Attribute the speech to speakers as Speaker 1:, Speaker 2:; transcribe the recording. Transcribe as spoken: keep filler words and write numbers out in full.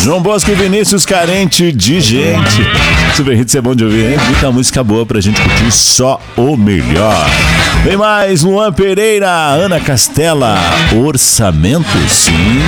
Speaker 1: João Bosco e Vinícius, Carente de Gente. Super Hits é bom de ouvir, hein? Muita música boa pra gente curtir, só o melhor. Vem mais, Luan Pereira, Ana Castela, Orçamento, sim.